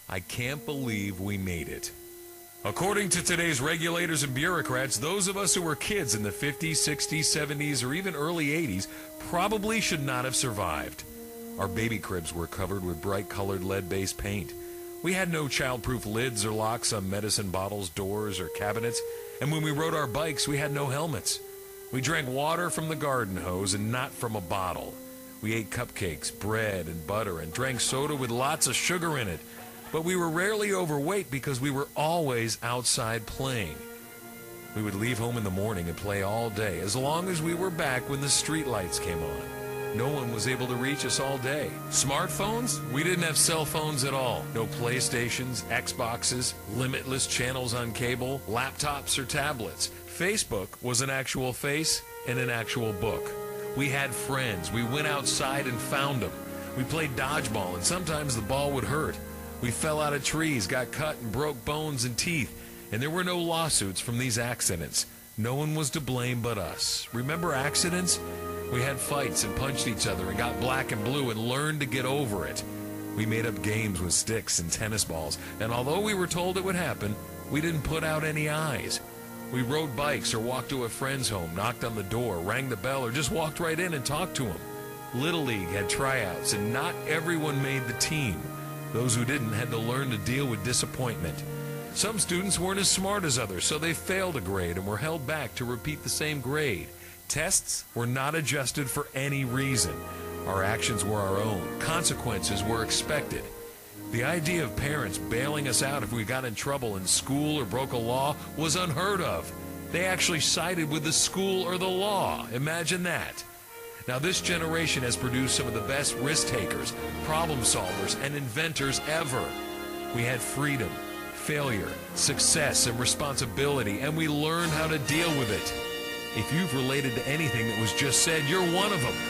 I can't believe we made it. According to today's regulators and bureaucrats, those of us who were kids in the 50s, 60s, 70s, or even early 80s probably should not have survived. Our baby cribs were covered with bright-colored lead-based paint. We had no child-proof lids or locks on medicine bottles, doors, or cabinets, and when we rode our bikes, we had no helmets. We drank water from the garden hose and not from a bottle. We ate cupcakes, bread, and butter, and drank soda with lots of sugar in it. But we were rarely overweight because we were always outside playing. We would leave home in the morning and play all day, as long as we were back when the street lights came on. No one was able to reach us all day. Smartphones? We didn't have cell phones at all. No PlayStations, Xboxes, limitless channels on cable, laptops, or tablets. Facebook was an actual face and an actual book. We had friends. We went outside and found them. We played dodgeball, and sometimes the ball would hurt. We fell out of trees, got cut, and broke bones and teeth, and there were no lawsuits from these accidents. No one was to blame but us. Remember accidents? We had fights and punched each other and got black and blue and learned to get over it. We made up games with sticks and tennis balls, and although we were told it would happen, we didn't put out any eyes. We rode bikes or walked to a friend's home, knocked on the door, rang the bell, or just walked right in and talked to them. Little League had tryouts, and not everyone made the team. Those who didn't had to learn to deal with disappointment. Some students weren't as smart as others, so they failed a grade and were held back to repeat the same grade. Tests were not adjusted for any reason. Our actions were our own. Consequences were expected. The idea of parents bailing us out if we got in trouble in school or broke a law was unheard of. They actually sided with the school or the law. Imagine that. Now, this generation has produced some of the best risk-takers, problem-solvers, and inventors ever. We had freedom, failure, success, and responsibility, and we learned how to deal with it. If you've related to anything that was just said, you're one of them.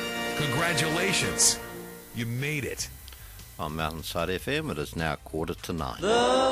Congratulations. You made it. On Mountainside FM, it is now 8:45.